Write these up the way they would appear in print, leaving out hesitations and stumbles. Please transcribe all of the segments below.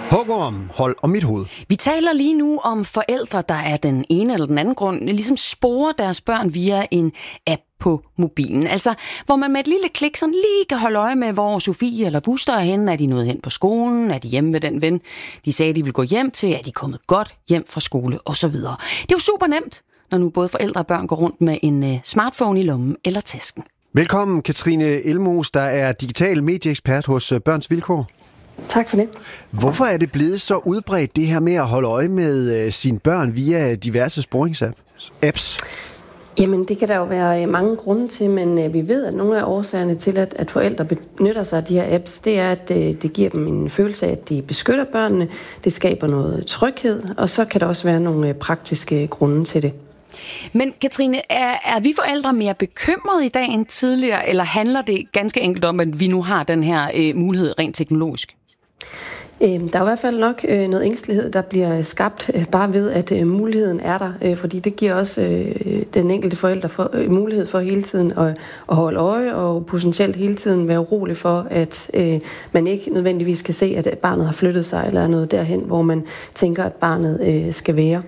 Hugorm, hold om mit hoved. Vi taler lige nu om forældre, der af den ene eller den anden grund ligesom sporer deres børn via en app på mobilen. Altså, hvor man med et lille klik sådan lige kan holde øje med, hvor Sofie eller Buster er henne. Er de nået hen på skolen? Er de hjemme ved den ven, de sagde, de ville gå hjem til? Er de kommet godt hjem fra skole? Og så videre. Det er jo super nemt, når nu både forældre og børn går rundt med en smartphone i lommen eller tasken. Velkommen, Katrine Elmos, der er digital medieekspert hos Børns Vilkår. Tak for det. Hvorfor er det blevet så udbredt, det her med at holde øje med sine børn via diverse sporingsapps? Jamen, det kan der jo være mange grunde til, men vi ved, at nogle af årsagerne til, at forældre benytter sig af de her apps, det er, at det giver dem en følelse af, at de beskytter børnene, det skaber noget tryghed, og så kan der også være nogle praktiske grunde til det. Men Katrine, er vi forældre mere bekymrede i dag end tidligere, eller handler det ganske enkelt om, at vi nu har den her mulighed rent teknologisk? Der er i hvert fald nok noget ængstelighed, der bliver skabt bare ved, at muligheden er der. Fordi det giver også den enkelte forælder mulighed for hele tiden at holde øje og potentielt hele tiden være urolig for, at man ikke nødvendigvis kan se, at barnet har flyttet sig eller noget derhen, hvor man tænker, at barnet skal være.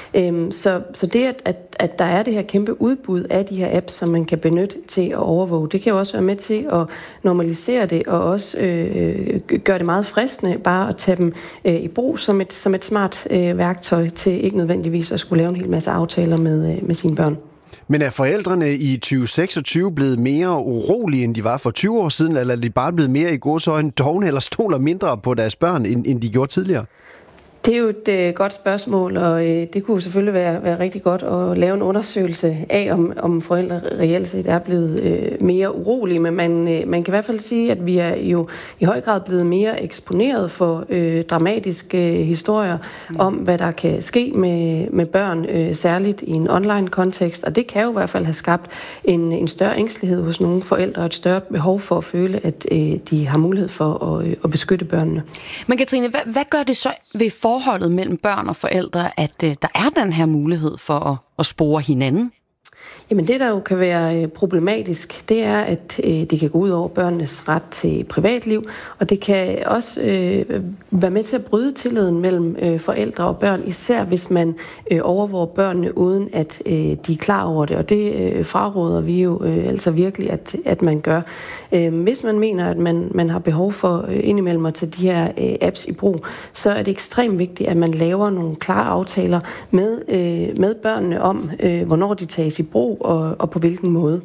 Så det, at der er det her kæmpe udbud af de her apps, som man kan benytte til at overvåge, det kan jo også være med til at normalisere det og også gøre det meget fristende bare at tage dem i brug som et smart værktøj til ikke nødvendigvis at skulle lave en hel masse aftaler med sine børn. Men er forældrene i 2026 blevet mere urolige, end de var for 20 år siden, eller er de bare blevet mere i gåseøjne dovne eller stoler mindre på deres børn, end de gjorde tidligere? Det er jo et godt spørgsmål, og det kunne selvfølgelig være rigtig godt at lave en undersøgelse af, om forældre reelt set er blevet mere urolige. Men man kan i hvert fald sige, at vi er jo i høj grad blevet mere eksponeret for dramatiske historier om, hvad der kan ske med børn, særligt i en online kontekst. Og det kan jo i hvert fald have skabt en større ængstelighed hos nogle forældre, og et større behov for at føle, at de har mulighed for at beskytte børnene. Men Katrine, hvad gør det så ved forholdet mellem børn og forældre, at der er den her mulighed for at spore hinanden? Jamen det, der jo kan være problematisk, det er, at det kan gå ud over børnenes ret til privatliv, og det kan også være med til at bryde tilliden mellem forældre og børn, især hvis man overvåger børnene, uden at de er klar over det, og det fraråder vi jo altså virkelig, at man gør. Hvis man mener, at man har behov for indimellem at tage de her apps i brug, så er det ekstremt vigtigt, at man laver nogle klare aftaler med børnene om, hvornår de tages i brug, og på hvilken måde.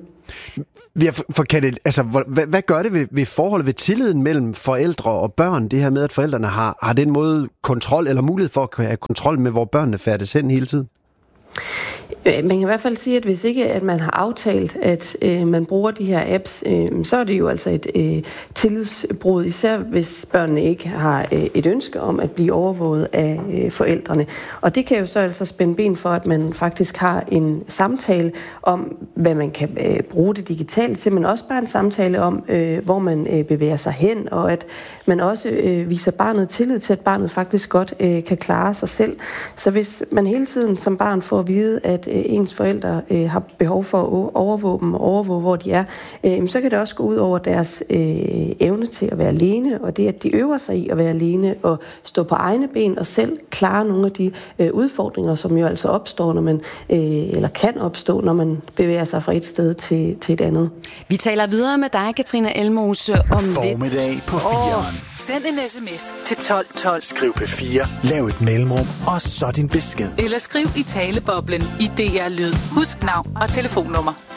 Hvad gør det ved forholdet, ved tilliden mellem forældre og børn, det her med, at forældrene har den måde kontrol eller mulighed for at have kontrol med, hvor børnene færdes hen hele tiden? Man kan i hvert fald sige, at hvis ikke at man har aftalt, at man bruger de her apps, så er det jo altså et tillidsbrud, især hvis børnene ikke har et ønske om at blive overvåget af forældrene. Og det kan jo så altså spænde ben for, at man faktisk har en samtale om, hvad man kan bruge det digitalt til, men også bare en samtale om, hvor man bevæger sig hen, og at man også viser barnet tillid til, at barnet faktisk godt kan klare sig selv. Så hvis man hele tiden som barn får at vide, at ens forældre har behov for at overvåge dem og overvåge, hvor de er, så kan det også gå ud over deres evne til at være alene, og det, at de øver sig i at være alene og stå på egne ben og selv klare nogle af de udfordringer, som jo altså opstår, når man, eller kan opstå, når man bevæger sig fra et sted til et andet. Vi taler videre med dig, Katrine Elmos, om formiddag på 4'eren. Send en sms til 1212. Skriv P4, lav et mellemrum, og så din besked. Eller skriv i taleboblen i DR Lyd. Husk navn og telefonnummer.